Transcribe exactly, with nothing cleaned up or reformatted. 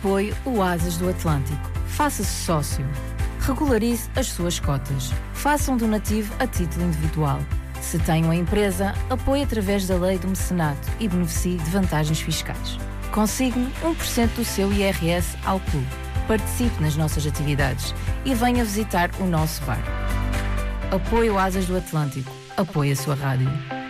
Apoie o Asas do Atlântico. Faça-se sócio. Regularize as suas cotas. Faça um donativo a título individual. Se tem uma empresa, apoie através da lei do mecenato e beneficie de vantagens fiscais. Consigne um por cento do seu I R S ao clube. Participe nas nossas atividades e venha visitar o nosso bar. Apoie o Asas do Atlântico. Apoie a sua rádio.